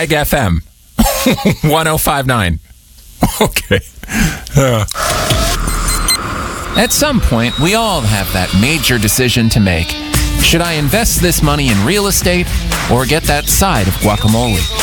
Mag FM 1059. Okay. At some point, we all have that major decision to make. Should I invest this money in real estate or get that side of guacamole?